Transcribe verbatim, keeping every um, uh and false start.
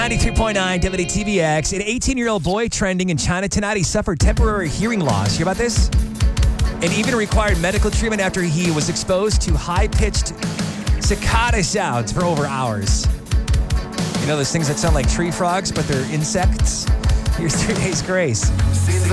ninety-three point nine W T V X. An eighteen-year-old boy trending in China tonight. He suffered temporary hearing loss. You hear about this? And even required medical treatment after he was exposed to high-pitched cicada sounds for over hours. You know those things that sound like tree frogs, but they're insects? Here's three days grace.